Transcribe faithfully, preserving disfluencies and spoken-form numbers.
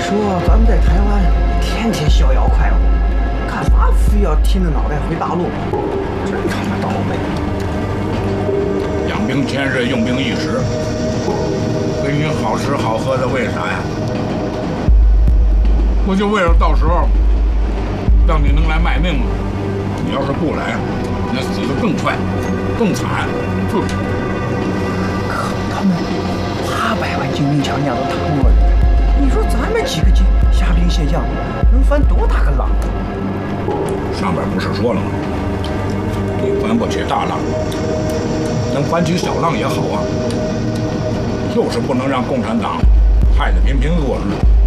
说咱们在台湾天天逍遥快乐，干嘛非要提着脑袋回大陆？真他妈倒霉！ 养兵千日，用兵一时，给你好吃好喝的，为啥呀？不就为了到时候让你能来卖命吗？你要是不来，那死得更快，更惨。哼！ 可他们八百万精兵强将都踏没了，你说咱们几个几虾兵蟹将能翻多大个浪？ 上边不是说了吗？你翻不起大浪，能翻起小浪也好啊。就是不能让共产党害得平平日日。